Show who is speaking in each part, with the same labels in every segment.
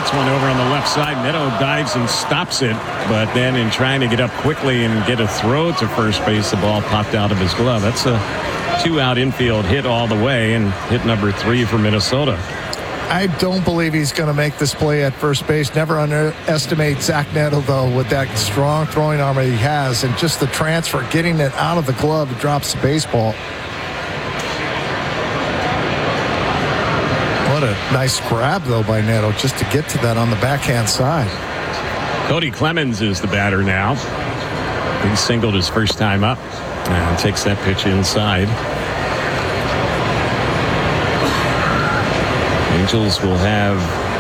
Speaker 1: strikeouts. One over on the left side. Neto dives and stops it, but then in trying to get up quickly and get a throw to first base, the ball popped out of his glove. That's a 2-out infield hit all the way, and hit number 3 for Minnesota.
Speaker 2: I don't believe he's going to make this play at first base. Never underestimate Zach Neto, though, with that strong throwing arm that he has, and just the transfer, getting it out of the glove, drops the baseball. What a nice grab, though, by Neto, just to get to that on the backhand side.
Speaker 1: Cody Clemens is the batter now. He singled his first time up and takes that pitch inside. Angels will have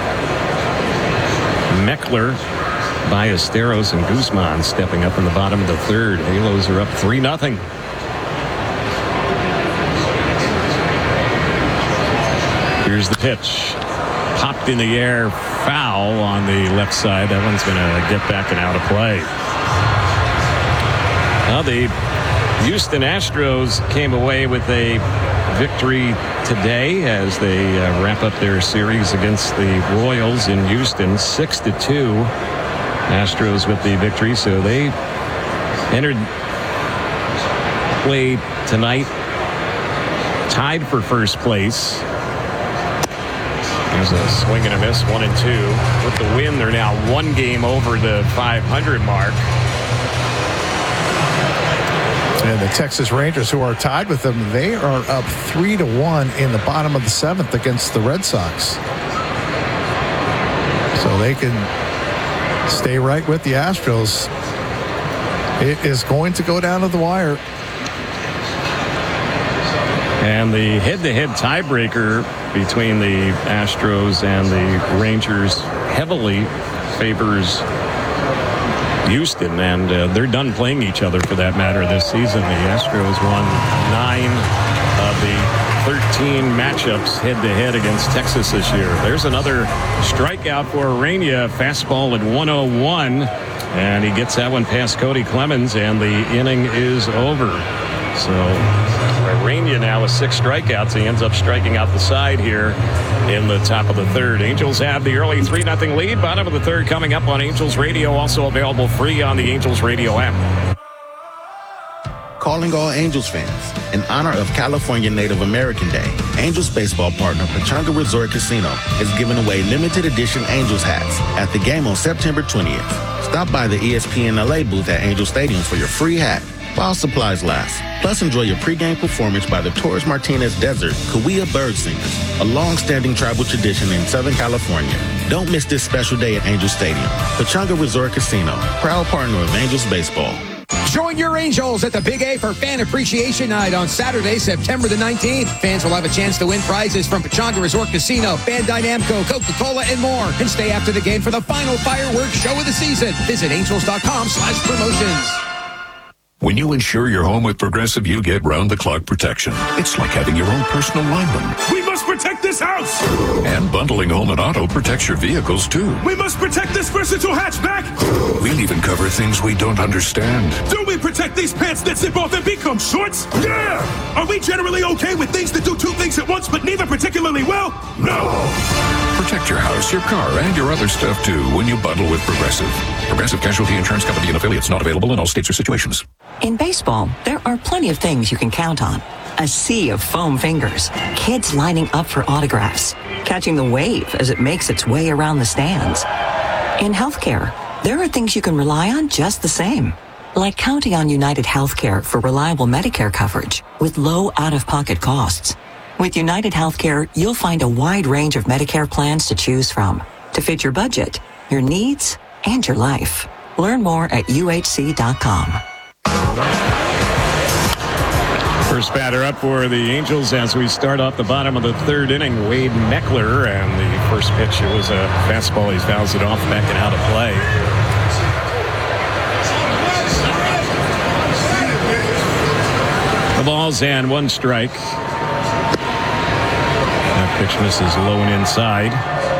Speaker 1: Meckler, Ballesteros, and Guzman stepping up in the bottom of the third. Halos are up 3-0. Here's the pitch. Popped in the air, foul on the left side. That one's going to get back and out of play. Now the Houston Astros came away with a victory today as they wrap up their series against the Royals in Houston, 6-2. Astros with the victory, so they entered play tonight tied for first place. There's a swing and a miss, 1-2. With the win, they're now 1 game over the 500 mark.
Speaker 2: And the Texas Rangers, who are tied with them, they are up 3-1 in the bottom of the 7th against the Red Sox. So they can stay right with the Astros. It is going to go down to the wire.
Speaker 1: And the head-to-head tiebreaker between the Astros and the Rangers heavily favors Houston, and they're done playing each other for that matter this season. The Astros won 9 of the 13 matchups head-to-head against Texas this year. There's another strikeout for Urania, fastball at 101, and he gets that one past Cody Clemens, and the inning is over. So Urania now with 6 strikeouts. He ends up striking out the side here in the top of the third. Angels have the early 3-0 lead. Bottom of the third coming up on Angels Radio. Also available free on the Angels Radio app.
Speaker 3: Calling all Angels fans. In honor of California Native American Day, Angels baseball partner Pechanga Resort Casino is giving away limited edition Angels hats at the game on September 20th. Stop by the ESPN LA booth at Angel Stadium for your free hat while supplies last. Plus, enjoy your pregame performance by the Torres Martinez Desert Cahuilla Bird Singers, a long-standing tribal tradition in Southern California. Don't miss this special day at Angel Stadium. Pechanga Resort Casino, proud partner of Angels Baseball.
Speaker 4: Join your Angels at the Big A for Fan Appreciation Night on Saturday, September the 19th. Fans will have a chance to win prizes from Pechanga Resort Casino, Bandai Namco, Coca-Cola, and more. And stay after the game for the final fireworks show of the season. Visit angels.com/promotions.
Speaker 5: When you insure your home with Progressive, you get round-the-clock protection. It's like having your own personal lineman.
Speaker 6: We must protect this house!
Speaker 5: And bundling home and auto protects your vehicles, too.
Speaker 6: We must protect this versatile hatchback!
Speaker 5: We'll even cover things we don't understand.
Speaker 6: Do we protect these pants that zip off and become shorts? Yeah! Are we generally okay with things that do 2 things at once, but neither particularly well? No!
Speaker 5: Protect your house, your car, and your other stuff, too, when you bundle with Progressive. Progressive Casualty Insurance Company and affiliates, not available in all states or situations.
Speaker 7: In baseball, there are plenty of things you can count on. A sea of foam fingers, kids lining up for autographs, catching the wave as it makes its way around the stands. In healthcare, there are things you can rely on just the same, like counting on United Healthcare for reliable Medicare coverage with low out-of-pocket costs. With United Healthcare, you'll find a wide range of Medicare plans to choose from to fit your budget, your needs, and your life. Learn more at uhc.com.
Speaker 1: First batter up for the Angels as we start off the bottom of the third inning, Wade Meckler, and the first pitch, it was a fastball. He fouls it off, back and out of play. The ball's and 1 strike. That pitch misses low and inside.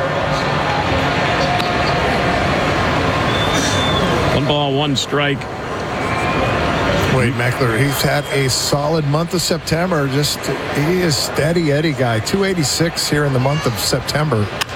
Speaker 1: 1 ball, 1 strike.
Speaker 2: Wade Meckler, he's had a solid month of September. He is steady Eddie guy. 286 here in the month of September.